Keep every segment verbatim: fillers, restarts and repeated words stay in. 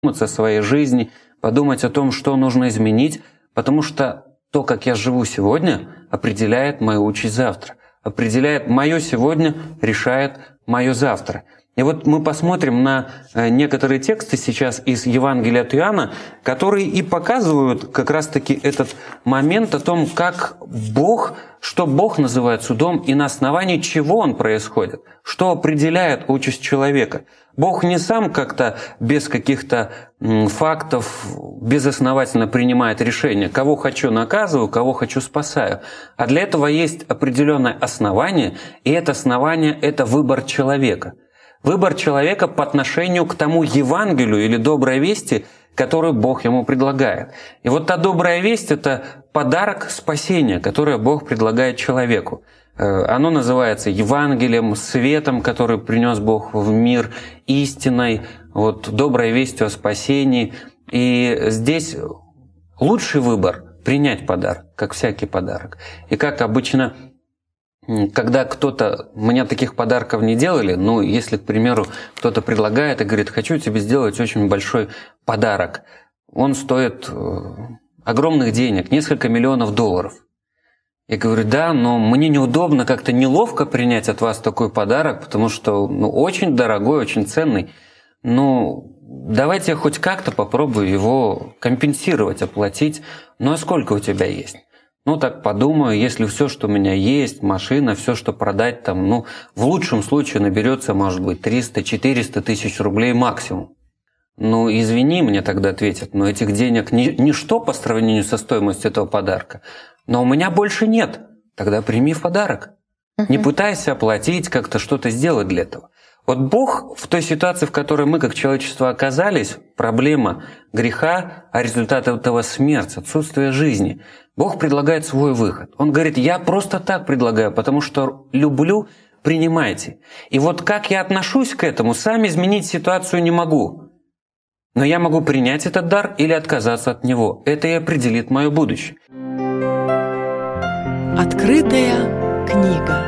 о своей жизни, подумать о том, что нужно изменить, потому что то, как я живу сегодня, определяет мою участь завтра. Определяет мое сегодня, решает мое завтра. И вот мы посмотрим на некоторые тексты сейчас из Евангелия от Иоанна, которые и показывают как раз-таки этот момент о том, как Бог, что Бог называет судом и на основании чего он происходит, что определяет участь человека. Бог не сам как-то без каких-то фактов безосновательно принимает решение, кого хочу наказываю, кого хочу спасаю. А для этого есть определенное основание, и это основание – это выбор человека. Выбор человека по отношению к тому Евангелию или доброй вести, которую Бог ему предлагает. И вот та добрая весть – это подарок спасения, которое Бог предлагает человеку. Оно называется Евангелием, светом, который принес Бог в мир, истиной, вот, доброй вестью о спасении. И здесь лучший выбор – принять подарок, как всякий подарок. И как обычно, когда кто-то, мне таких подарков не делали, ну, если, к примеру, кто-то предлагает и говорит, хочу тебе сделать очень большой подарок, он стоит огромных денег, несколько миллионов долларов. Я говорю, да, но мне неудобно, как-то неловко принять от вас такой подарок, потому что ну, очень дорогой, очень ценный. Ну, давайте я хоть как-то попробую его компенсировать, оплатить. Ну, а сколько у тебя есть? Ну, так подумаю, если все, что у меня есть, машина, все, что продать, там, ну, в лучшем случае наберется, может быть, триста-четыреста тысяч рублей максимум. Ну, извини, мне тогда ответят, но этих денег ни, ничто по сравнению со стоимостью этого подарка. Но у меня больше нет. Тогда прими в подарок. Uh-huh. Не пытайся оплатить, как-то что-то сделать для этого. Вот Бог в той ситуации, в которой мы как человечество оказались, проблема греха, а результат этого смерть, отсутствие жизни, Бог предлагает свой выход. Он говорит, я просто так предлагаю, потому что люблю, принимайте. И вот как я отношусь к этому, сам изменить ситуацию не могу. Но я могу принять этот дар или отказаться от него. Это и определит мое будущее. Открытая книга.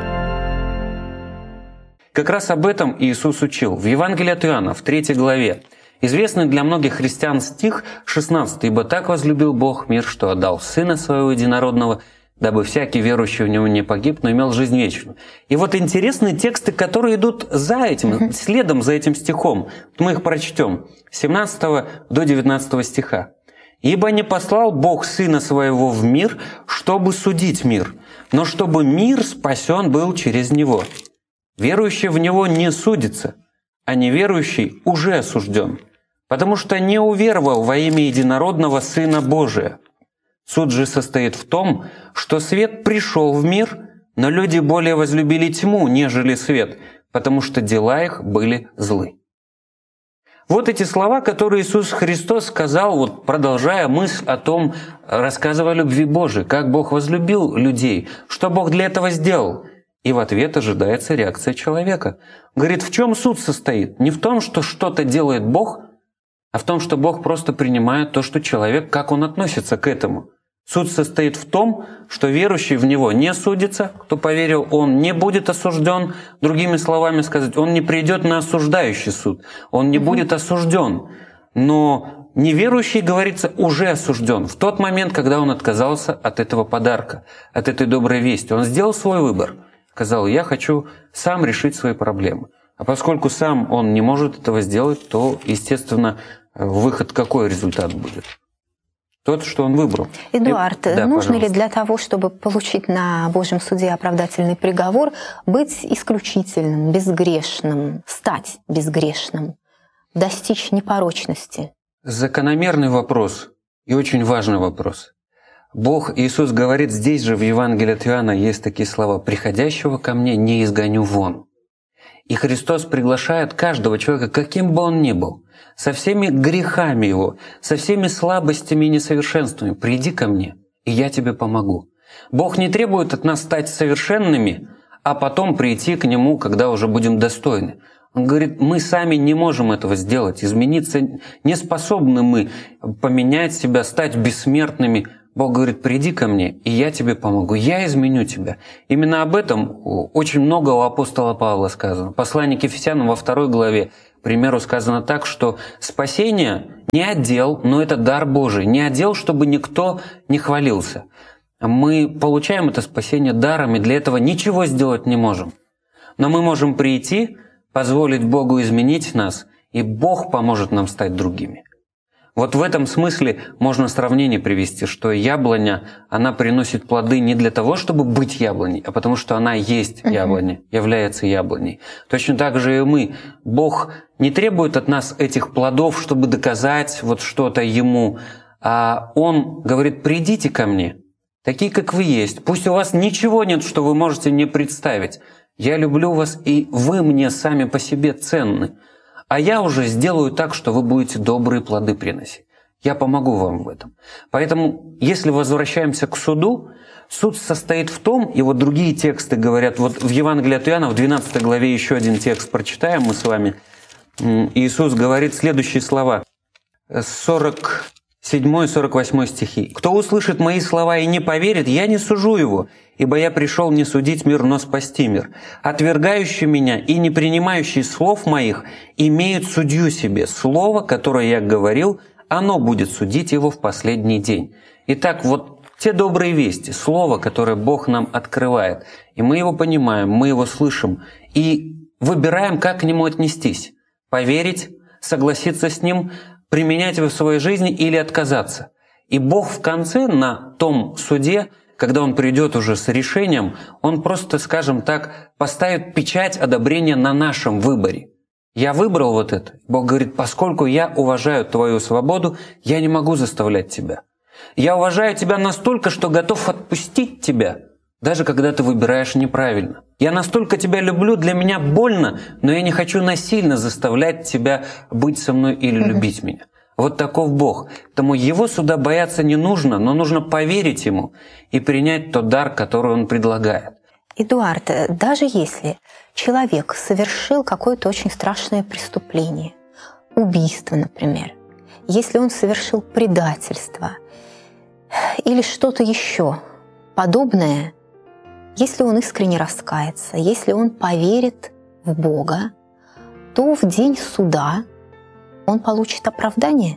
Как раз об этом Иисус учил в Евангелии от Иоанна, в третьей главе. Известный для многих христиан стих шестнадцатый. «Ибо так возлюбил Бог мир, что отдал Сына Своего Единородного, дабы всякий верующий в Него не погиб, но имел жизнь вечную». И вот интересные тексты, которые идут за этим, следом за этим стихом. Мы их прочтем. С семнадцатого до девятнадцатого стиха. «Ибо не послал Бог Сына Своего в мир, чтобы судить мир, но чтобы мир спасен был через Него. Верующий в Него не судится, а неверующий уже осужден, потому что не уверовал во имя Единородного Сына Божия. Суд же состоит в том, что свет пришел в мир, но люди более возлюбили тьму, нежели свет, потому что дела их были злы». Вот эти слова, которые Иисус Христос сказал, вот продолжая мысль о том, рассказывая о любви Божией, как Бог возлюбил людей, что Бог для этого сделал. И в ответ ожидается реакция человека. Говорит, в чем суд состоит? Не в том, что что-то делает Бог, а в том, что Бог просто принимает то, что человек, как он относится к этому. Суд состоит в том, что верующий в Него не судится, кто поверил, он не будет осужден. Другими словами сказать, он не придет на осуждающий суд, он не будет осужден. Но неверующий, говорится, уже осужден в тот момент, когда он отказался от этого подарка, от этой доброй вести. Он сделал свой выбор, сказал, я хочу сам решить свои проблемы. А поскольку сам он не может этого сделать, то, естественно, выход какой результат будет? Тот, что он выбрал. Эдуард, И... да, нужно пожалуйста. ли для того, чтобы получить на Божьем суде оправдательный приговор, быть исключительным, безгрешным, стать безгрешным, достичь непорочности? Закономерный вопрос и очень важный вопрос. Бог, Иисус говорит здесь же в Евангелии от Иоанна, есть такие слова, «Приходящего ко мне не изгоню вон». И Христос приглашает каждого человека, каким бы он ни был, со всеми грехами его, со всеми слабостями и несовершенствами, приди ко мне, и я тебе помогу. Бог не требует от нас стать совершенными, а потом прийти к Нему, когда уже будем достойны. Он говорит, мы сами не можем этого сделать, измениться не способны мы, поменять себя, стать бессмертными. Бог говорит, приди ко мне, и я тебе помогу, я изменю тебя. Именно об этом очень много у апостола Павла сказано. Послание к Ефесянам во второй главе К примеру, сказано так, что спасение не отдел, но это дар Божий. Не отдел, чтобы никто не хвалился. Мы получаем это спасение даром, и для этого ничего сделать не можем. Но мы можем прийти, позволить Богу изменить нас, и Бог поможет нам стать другими. Вот в этом смысле можно сравнение привести, что яблоня, она приносит плоды не для того, чтобы быть яблоней, а потому что она есть яблоня, является яблоней. Точно так же и мы. Бог не требует от нас этих плодов, чтобы доказать вот что-то Ему, а Он говорит: «Придите ко мне, такие, как вы есть. Пусть у вас ничего нет, что вы можете не представить. Я люблю вас, и вы мне сами по себе ценны. А я уже сделаю так, что вы будете добрые плоды приносить. Я помогу вам в этом». Поэтому, если возвращаемся к суду, суд состоит в том, и вот другие тексты говорят, вот в Евангелии от Иоанна, в двенадцатой главе еще один текст прочитаем мы с вами. Иисус говорит следующие слова, сорок седьмой сорок восьмой стихи. «Кто услышит мои слова и не поверит, я не сужу его, ибо я пришел не судить мир, но спасти мир. Отвергающий меня и не принимающий слов моих имеют судью себе. Слово, которое я говорил, оно будет судить его в последний день». Итак, вот те добрые вести, слово, которое Бог нам открывает, и мы его понимаем, мы его слышим, и выбираем, как к нему отнестись. Поверить, согласиться с ним, применять его в своей жизни или отказаться. И Бог в конце, на том суде, когда Он придет уже с решением, Он просто, скажем так, поставит печать одобрения на нашем выборе. Я выбрал вот это. Бог говорит: поскольку я уважаю твою свободу, я не могу заставлять тебя. Я уважаю тебя настолько, что готов отпустить тебя, даже когда ты выбираешь неправильно. Я настолько тебя люблю, для меня больно, но я не хочу насильно заставлять тебя быть со мной или любить меня. Вот таков Бог. Поэтому Его суда бояться не нужно, но нужно поверить Ему и принять тот дар, который Он предлагает. Эдуард, даже если человек совершил какое-то очень страшное преступление, убийство, например, если он совершил предательство или что-то еще подобное, если он искренне раскается, если он поверит в Бога, то в день суда он получит оправдание?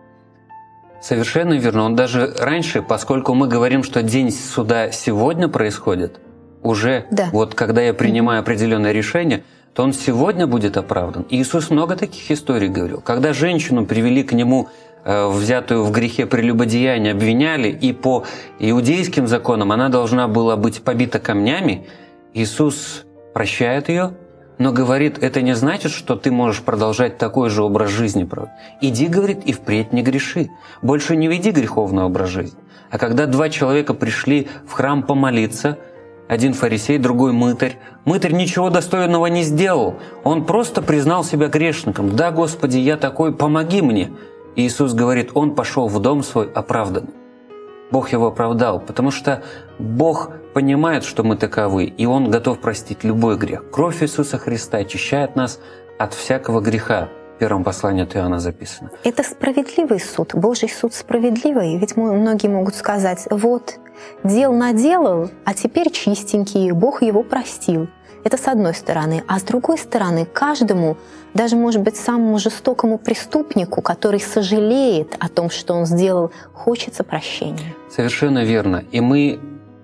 Совершенно верно. Он даже раньше, поскольку мы говорим, что день суда сегодня происходит, уже да. вот когда я принимаю определенное решение, то он сегодня будет оправдан. И Иисус много таких историй говорил. Когда женщину привели к Нему, э, взятую в грехе прелюбодеяния, обвиняли, и по иудейским законам она должна была быть побита камнями, Иисус прощает ее, но говорит: это не значит, что ты можешь продолжать такой же образ жизни. Иди, говорит, и впредь не греши. Больше не веди греховный образ жизни. А когда два человека пришли в храм помолиться, один фарисей, другой мытарь, мытарь ничего достойного не сделал. Он просто признал себя грешником. «Да, Господи, я такой, помоги мне». И Иисус говорит: он пошел в дом свой оправданный. Бог его оправдал, потому что Бог понимает, что мы таковы, и Он готов простить любой грех. Кровь Иисуса Христа очищает нас от всякого греха. В первом послании от Иоанна записано. Это справедливый суд, Божий суд справедливый. Ведь многие могут сказать: вот, дел наделал, а теперь чистенький, Бог его простил. Это с одной стороны. А с другой стороны, каждому, даже, может быть, самому жестокому преступнику, который сожалеет о том, что он сделал, хочется прощения. Совершенно верно. И мы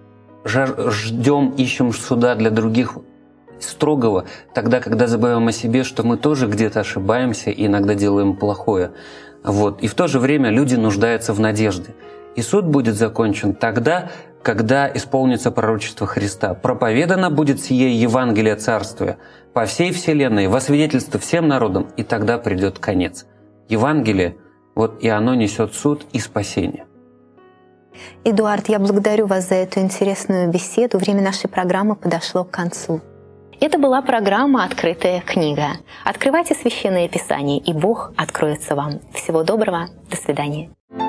ждем, ищем суда для других строгого, тогда, когда забываем о себе, что мы тоже где-то ошибаемся и иногда делаем плохое. Вот. И в то же время люди нуждаются в надежде. И суд будет закончен тогда, когда исполнится пророчество Христа. Проповедано будет сие Евангелие Царствия по всей вселенной, во свидетельство всем народам, и тогда придет конец. Евангелие, вот и оно несет суд и спасение. Эдуард, я благодарю вас за эту интересную беседу. Время нашей программы подошло к концу. Это была программа «Открытая книга». Открывайте Священное Писание, и Бог откроется вам. Всего доброго. До свидания.